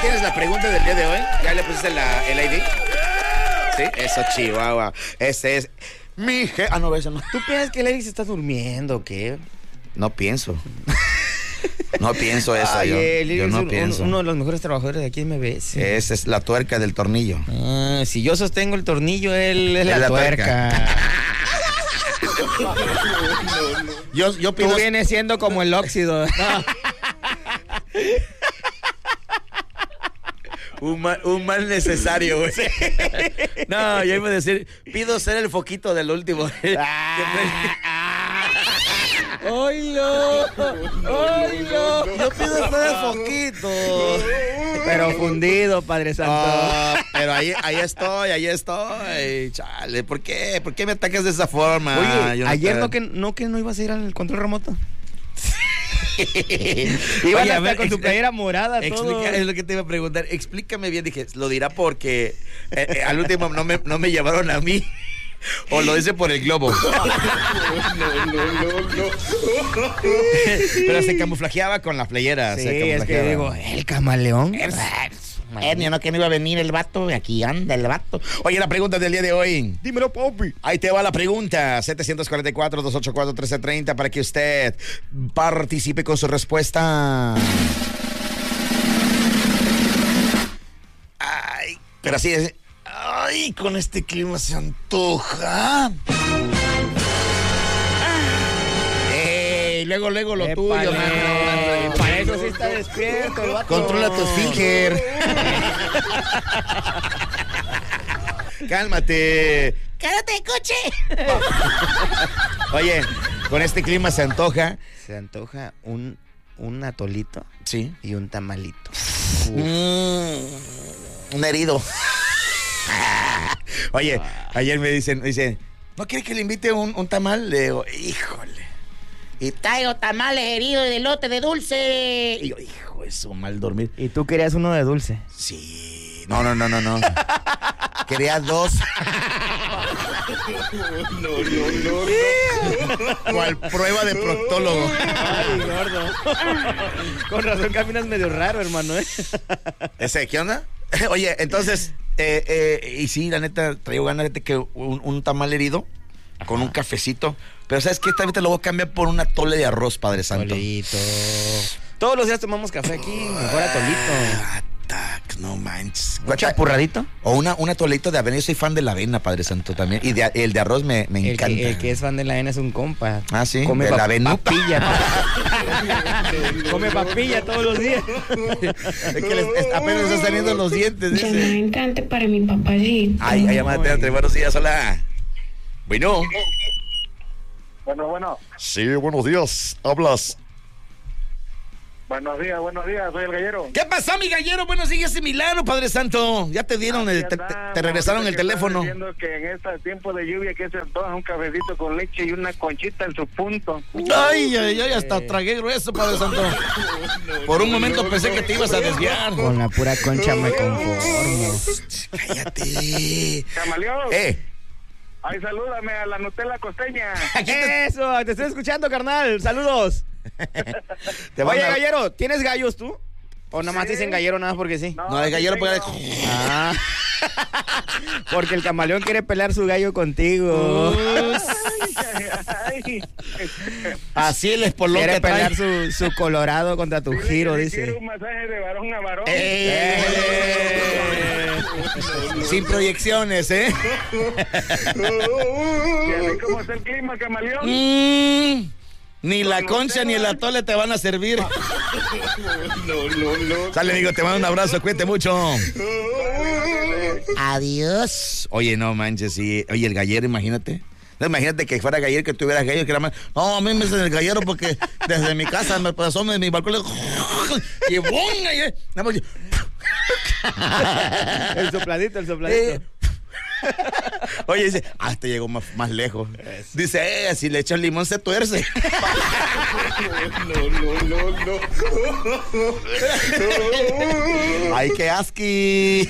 tienes la pregunta del día de hoy? ¿Ya le pusiste el ID? Sí, eso, Chihuahua. Ese es mi no, eso no. ¿Tú piensas que el Eric se está durmiendo o qué? No pienso. No pienso eso. Ay, yo no pienso. Uno de los mejores trabajadores de aquí en MBS. Esa es la tuerca del tornillo. Si yo sostengo el tornillo, él es la tuerca. Yo pido... Tú vienes siendo como el óxido. Un mal necesario, güey. No, yo iba a decir, pido ser el foquito del último. ¡Oilo! Yo pido ser el foquito. Pero fundido, Padre Santo. Pero ahí estoy. Chale, ¿por qué? ¿Por qué me atacas de esa forma? Oye, ayer no ibas a ir al control remoto. Iban a ver con tu playera morada todo. Es lo que te iba a preguntar. Explícame bien. Dije, lo dirá porque al último no me llevaron a mí. O lo dice por el globo. No. Pero se camuflajeaba con la playera. Sí, es que digo, el camaleón. No, que no iba a venir el vato. Aquí anda el vato. Oye, la pregunta del día de hoy. Dímelo, papi. Ahí te va la pregunta. 744-284-1330 para que usted participe con su respuesta. Ay, pero así es. Ay, con este clima se antoja. Luego lo tuyo, mano. Para eso sí está despierto el vato. Controla tu esfínter. Cálmate. ¡Cállate, coche! Oye, con este clima se antoja. Se antoja un atolito. Sí. Y un tamalito. Un herido. Oye, ayer me dicen, ¿no quiere que le invite un tamal? Le digo, híjole. Y traigo tamales heridos de elote de dulce. Y yo, hijo, eso, mal dormir. ¿Y tú querías uno de dulce? Sí. No. Quería dos. No. ¿Cuál prueba de proctólogo? Ay, gordo. Con razón caminas medio raro, hermano, ¿Qué onda? Oye, entonces, y sí, la neta, traigo ganas de que un tamal herido con un cafecito. Pero ¿sabes qué? Esta vez te lo voy a cambiar por un atole de arroz, Padre Santo. Atolito. Todos los días tomamos café aquí, mejor atolito. No manches. ¿Un chapurradito? O un atolito de avena. Yo soy fan de la avena, Padre Santo, también. Y el de arroz me encanta. El que es fan de la avena es un compa. Ah, sí. Come la avena. Papilla. Come papilla todos los días. Es que apenas está saliendo los dientes. Llamada entrante para mi papacito. Ay, llamada. Buenos días, hola. Bueno. Bueno. Sí, buenos días. Hablas. Buenos días, soy el gallero. ¿Qué pasó, mi gallero? Buenos días, ese milagro, Padre Santo. Ya te dieron, te regresaron el teléfono. Diciendo que en este tiempo de lluvia que se antoja un cafecito con leche y una conchita en su punto. Ay, hasta tragué grueso, Padre Santo. Por un momento pensé que te ibas a desviar. Con la pura concha me conformo. Cállate. Camaleón. Ay, salúdame a la Nutella costeña. Eso, te estoy escuchando, carnal. Saludos. Oye, gallero, ¿tienes gallos tú? ¿O nada más te dicen gallero nada más porque sí? No, el gallero puede... Porque el camaleón quiere pelear su gallo contigo. Así el espolón quiere que trae. pelear su colorado contra tu giro, dice. Quiere un masaje de varón a varón. Sin proyecciones, ¿Cómo está el clima, camaleón? Ni la concha ni el atole te van a servir. No. Sale, amigo, te mando un abrazo, cuídate mucho. Adiós. Oye, no manches, sí. Oye, el gallero, imagínate. No, imagínate que fuera gallero, que tuvieras gallero, que era más. No, a mí me dicen el gallero porque desde mi casa me pasó de mi balcón. Y ¡bum! El sopladito. Oye, dice, te llegó más lejos. Dice, si le echas limón se tuerce. No. Ay, qué asqui.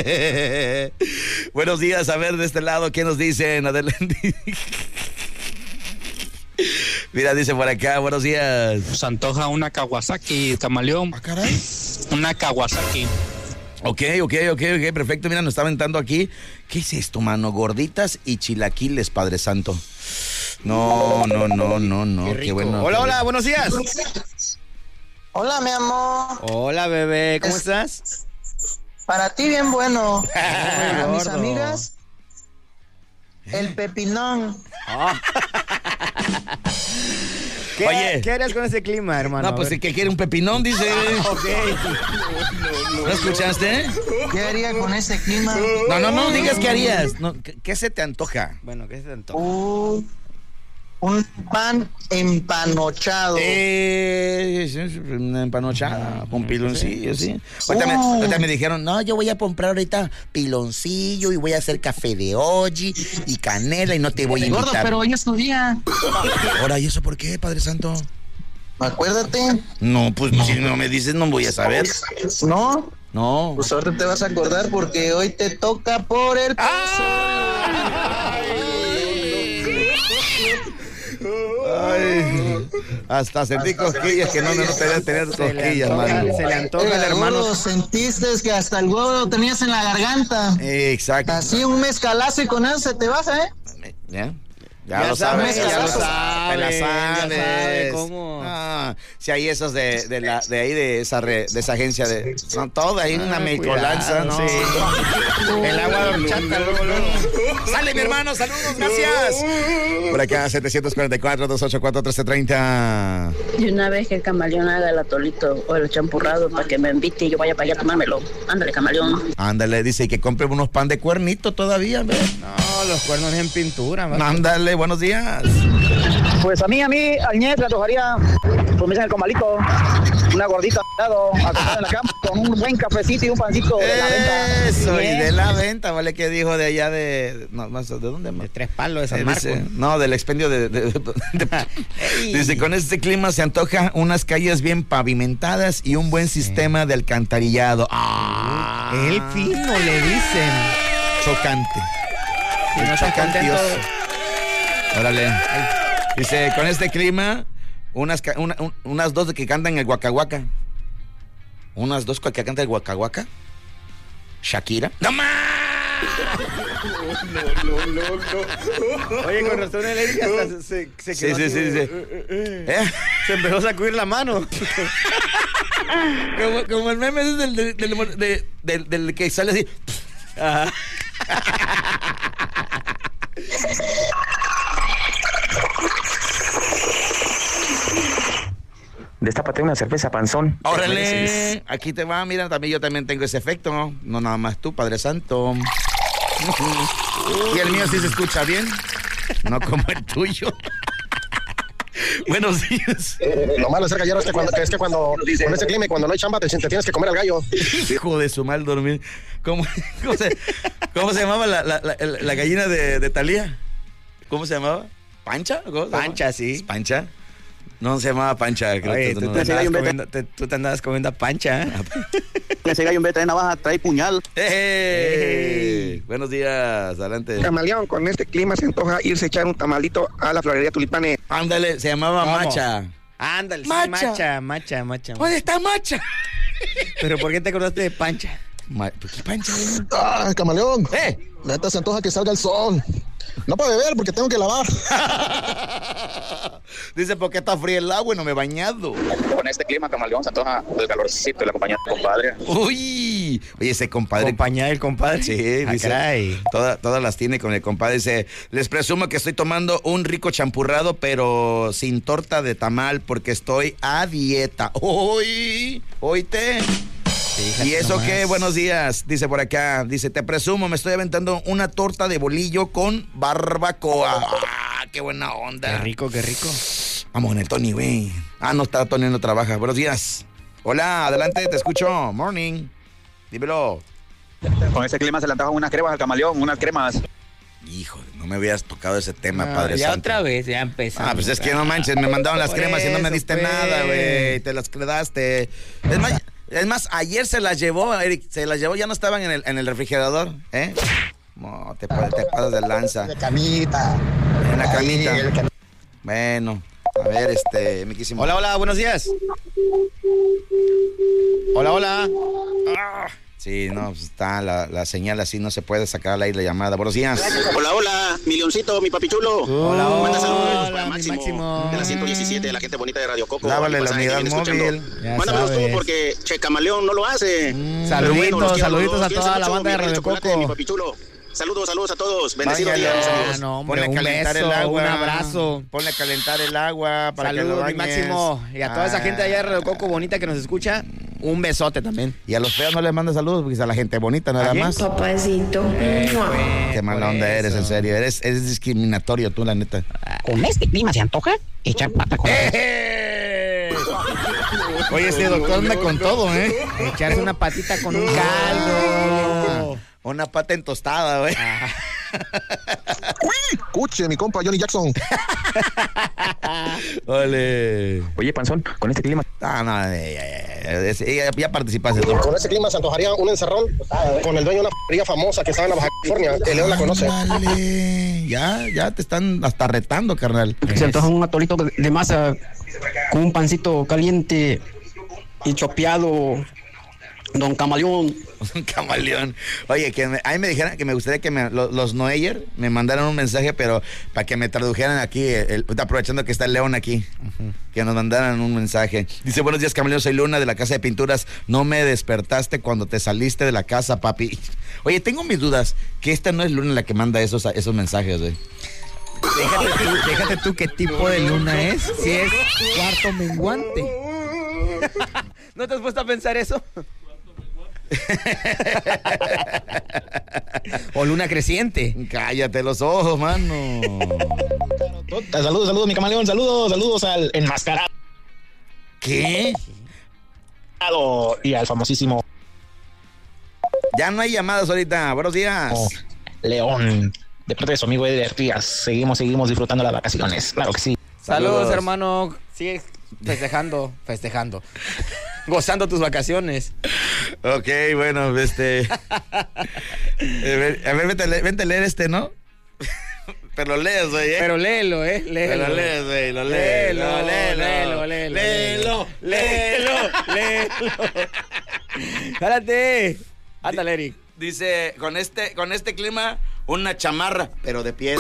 Buenos días, a ver, de este lado, ¿qué nos dicen? Adelante. Mira, dice por acá, buenos días. Se antoja una Kawasaki, camaleón. Caray. Una Kawasaki. Ok, perfecto. Mira, nos está aventando aquí. ¿Qué es esto, mano? Gorditas y chilaquiles, Padre Santo. No. Qué bueno. Hola, buenos días. Hola, mi amor. Hola, bebé, ¿cómo estás? Para ti bien bueno. Muy Para mis gordo. amigas, el pepinón. Oye. ¿Qué harías con ese clima, hermano? No, pues el que quiere un pepinón, dice. Ok. ¿No escuchaste? ¿Qué haría con ese clima? No digas qué harías. No, ¿qué se te antoja? Bueno, ¿qué se te antoja? Un pan empanochado. Una empanochada con piloncillo, sí. Ahorita me dijeron, no, yo voy a comprar ahorita piloncillo y voy a hacer café de Oji y canela y no te voy a invitar. Gordo, pero hoy es tu día. Ahora, ¿y eso por qué, Padre Santo? Acuérdate. No, pues si no me dices no voy a saber. ¿No? No. Pues ahorita te vas a acordar porque hoy te toca por el peso. Ay, hasta sentí cosquillas que no me gustaría tener cosquillas, mano. Se le antoja al hermano. Gordo, sentiste que hasta el huevo lo tenías en la garganta. Exacto. Así un mezcalazo y con eso se te baja, ¿eh? ¿Ya? Ya lo sabes, te la ya sabe sabes. cómo. Ah, si hay esos de ahí de esa agencia de son todo ahí una mezcolanza, ¿no? Sí. El agua de horchata, luego. Sale mi hermano, saludos, gracias. Por acá 744-284-1330. Y una vez que el camaleón haga el atolito o el champurrado para que me invite y yo vaya para allá a tomármelo. Ándale, camaleón. Ándale, dice que compre unos pan de cuernito todavía, ¿ves? No, los cuernos en pintura. Ándale, buenos días. Pues a mí, al ñez le antojaría, como dicen el comalito, una gordita acostada en la cama con un buen cafecito y un pancito de la venta. Eso, y Bien. de la venta, ¿vale? Que dijo de allá de... No, más, ¿de dónde? De Tres Palos, de San Dice, Marcos. no, del expendio dice, con este clima se antoja unas calles bien pavimentadas y un buen sistema de alcantarillado. El fino, le dicen. Chocante. Y no estás Chocante. contento. Órale. Dice, con este clima, unas dos que cantan el guacahuaca. Unas dos que cantan el guacahuaca. Shakira. ¡No más! Oye, con razón el Eric hasta se quedó Sí. así, Se empezó a sacudir la mano. Como el meme es del que sale así. Ajá. Destápate una cerveza, panzón. Órale, aquí te va, mira, yo también tengo ese efecto, no nada más tú, Padre Santo. Y el mío sí se escucha bien, no como el tuyo. Buenos días. Lo malo de ser gallero es que cuando con ese clima y cuando no hay chamba te tienes que comer al gallo. Hijo de su mal dormir. ¿Cómo se llamaba la gallina de Thalía? ¿Cómo se llamaba? ¿Pancha? Pancha, sí. ¿Pancha? No se llamaba Pancha. Creo. Oye, que tú no. te andabas comiendo a Pancha. ¿Eh? Ese gallo en vez de traer navaja trae puñal. Buenos días, adelante. Camaleón, con este clima se antoja irse a echar un tamalito a la florería Tulipane. Ándale, se llamaba ¿Cómo? Macha. Ándale, sí, Macha. macha. ¿Dónde está Macha? Pero ¿por qué te acordaste de Pancha? ¿Por qué Pancha? ¡Ah, Camaleón! ¡Eh! Neta se antoja que salga el sol. No para beber porque tengo que lavar. Dice, ¿por qué está frío el agua y no me he bañado? Con este clima, Camaleón, se antoja el calorcito y la compañía de compadre. Uy, oye, ese compadre. ¿Acompañar el compadre? Sí, Ah, dice, caray. todas las tiene con el compadre. Dice, les presumo que estoy tomando un rico champurrado, pero sin torta de tamal porque estoy a dieta. Uy, oíste. Fíjate ¿Y eso nomás. qué? Buenos días. Dice por acá, dice, te presumo, me estoy aventando una torta de bolillo con barbacoa. ¡Ah, qué buena onda! Qué rico, qué rico. Vamos con el Tony, güey. Ah, no está, Tony no trabaja. Buenos días. Hola, adelante, te escucho. Morning. Dímelo. Con este clima se le antojan unas cremas al Camaleón, unas cremas. Hijo, no me habías tocado ese tema, No, Padre ya Santo. otra vez, ya empezamos. Ah, pues es que no manches, me mandaron las Por cremas y no me eso, diste pues. nada, güey. Te las quedaste. Es más, ayer se las llevó, Eric, ya no estaban en el refrigerador, ¿eh? No, te pasas de lanza. De camita. En la camita. Ahí, Bueno, a ver, Hola, buenos días. Hola. Sí, no, pues está la señal así, no se puede sacar al aire la llamada. Buenos días. Hola, mi leoncito, mi papichulo. Hola, Manda saludos hola, para mi Máximo, de la 117, de la gente bonita de Radio Coco. Lávale Y la pasa que unidad viene móvil. escuchando. Mándamelos tú porque Che Camaleón no lo hace. Saluditos, saluditos a Cuídense toda la mucho, banda de mi Radio chocolate, Coco. mi papichulo. Saludos a todos. Bendecidos Báñalo. días, mis amigos. No, hombre, Ponle a un calentar beso, el agua. un abrazo. Ponle a calentar el agua para que lo Saludos, mi bañes. Máximo. Y a toda esa gente allá de Radio Coco bonita que nos escucha, un besote también. Y a los feos no les manda saludos porque es a la gente bonita nada ¿A quién? más. Papacito. Qué mala onda eres, en serio. Eres discriminatorio tú, la neta. Con este clima se antoja echar pata con Oye, este doctor anda con todo, ¿eh? Echarse una patita con un caldo. Una pata en tostada, güey. Escuche, mi compa Johnny Jackson. Ole. Oye, panzón, con este clima. Ya participaste tú. Con ese clima se antojaría un encerrón con el dueño de una f***ería famosa que está en la Baja California. El León la conoce. Dale. Ya te están hasta retando, carnal. Se antoja un atolito de masa con un pancito caliente y chopeado, Don Camaleón. Un camaleón. Oye, a mí me dijeran que me gustaría que los Noeyer me mandaran un mensaje, pero para que me tradujeran aquí, aprovechando que está el León aquí, que nos mandaran un mensaje. Dice, buenos días, Camaleón, soy Luna de la Casa de Pinturas. No me despertaste cuando te saliste de la casa, papi. Oye, tengo mis dudas, que esta no es Luna la que manda esos mensajes, güey. Déjate tú qué tipo de luna es, si es cuarto menguante. ¿No te has puesto a pensar eso? O luna creciente. Cállate los ojos, mano. Saludos, mi Camaleón. Saludos al enmascarado ¿Qué? y al famosísimo Ya no hay llamadas ahorita. Buenos días. León. De parte de su amigo Eder Díaz. Seguimos disfrutando las vacaciones. Claro que sí. Saludos, hermano. Sigue festejando. Gozando tus vacaciones. Ok, bueno, a ver, vente a leer este, ¿no? Pero lo lees, güey, Pero léelo, léelo. Pero lo lees, güey, lo lees. Léelo. Jálate. Ándale, Eric. Dice, con este clima, una chamarra, pero de piel.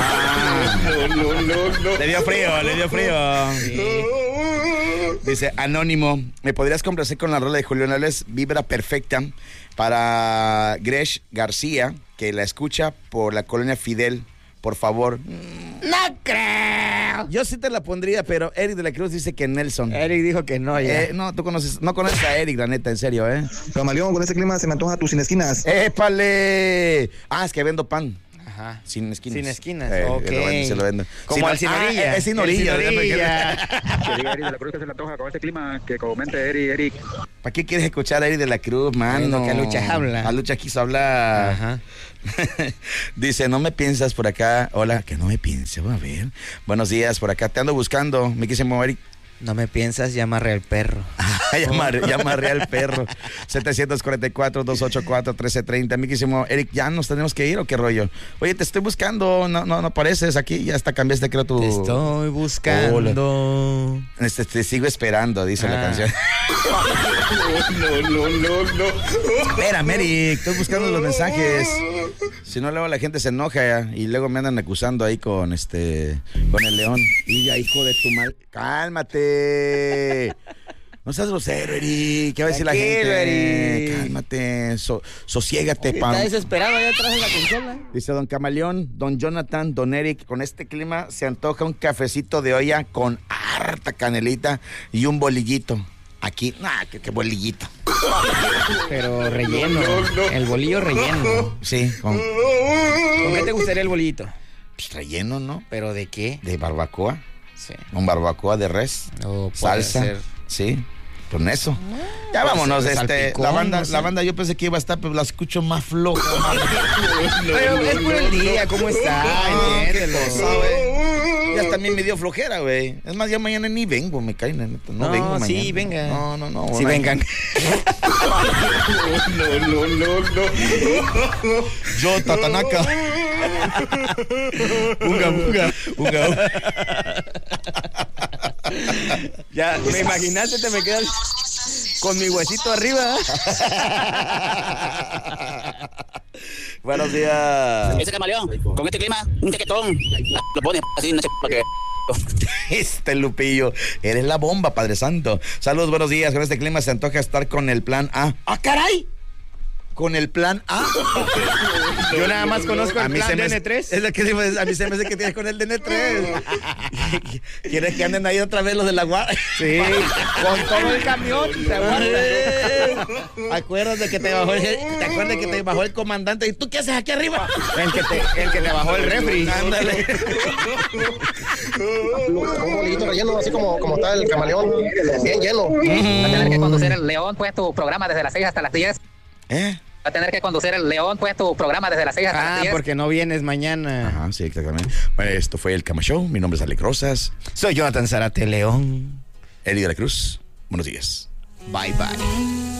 No. Le dio frío. Sí. Dice, Anónimo, ¿me podrías complacer con la rola de Julián Álvarez? Vibra perfecta para Gresh García, que la escucha por la colonia Fidel, por favor. No creo. Yo sí te la pondría, pero Eric de la Cruz dice que Nelson. Eric dijo que no, ya. No, no conoces a Eric, la neta, en serio, ¿eh? Camaleón, con ese clima se me antoja tus sin esquinas. ¡Épale! Es que vendo pan. Ajá. Sin esquinas. Sin esquinas, ok. se lo vendo. Como al sin orilla. Es sin orilla. Que diga Eric de la Cruz que se le antoja con este clima, que comente Eric. ¿Para qué quieres escuchar a Eric de la Cruz, mano? Que a Lucha habla. A Lucha quiso hablar. Ajá. Dice, no me piensas por acá. Hola, que no me piense. A ver. Buenos días, por acá. Te ando buscando. Me quise mover Eric. No me piensas, llamaré al perro. Llamaré al perro. 744-284-1330. Amiguísimo Eric, ¿ya nos tenemos que ir o qué rollo? Oye, te estoy buscando. No apareces aquí. Ya hasta cambiaste, creo, tu... Te estoy buscando. Te sigo esperando, dice la canción. No. Espérame, Eric. Estoy buscando los mensajes. Si no, luego la gente se enoja y luego me andan acusando ahí con el León. Y ya, hijo de tu madre. Cálmate. No seas grosero, Eric. ¿Qué va a decir la gente? Eric. Cálmate. Sosiégate, Está desesperado allá atrás de la consola. Dice don Camaleón, don Jonathan, don Eric, con este clima se antoja un cafecito de olla con harta canelita y un bolillito. Aquí, qué bolillito. Pero relleno. El bolillo relleno. Sí, ¿Con qué te gustaría el bolillito? Pues relleno, ¿no? ¿Pero de qué? De barbacoa. Sí. Un barbacoa de res. Salsa. Ser. Sí. Con eso. Ya vámonos, la banda yo pensé que iba a estar, pero la escucho más floja. Pero es por el día, ¿cómo está? Entiéndelo. Ya también me dio flojera, güey. Es más, ya mañana ni vengo, me cae, no vengo mañana. Sí, venga. No. Sí, vengan. No. Yo, Tatanaka. Unga. Ya, me imaginaste, te me quedas Con mi huesito arriba. Buenos días. Ese camaleón, con este clima, un chaquetón. Lo pones así, no sé por qué. Este Lupillo, eres la bomba, Padre Santo. Saludos, buenos días. Con este clima se antoja estar con el plan A. ¡Ah, caray! Con el plan A. Yo nada más conozco el plan DN3. Es lo que digo, a mí se me hace que tienes con el DN3. ¿Quieres que anden ahí otra vez los de la guardia? Sí, con todo el camión se aguanta. Acuérdate que te bajó el comandante. ¿Y tú qué haces aquí arriba? El que te bajó el refri. Ándale. Un bolillito relleno, así como está el camaleón, bien lleno. Va a tener que conducir el León, pues, tu programa desde las 6 hasta las 10. Va a tener que conducir el León, pues, tu programa desde las 6 hasta las 10. Porque no vienes mañana. Ajá, sí, exactamente. Bueno, esto fue el Cama Show. Mi nombre es Alex Rosas. Soy Jonathan Zárate León. Eri de la Cruz. Buenos días. Bye, bye.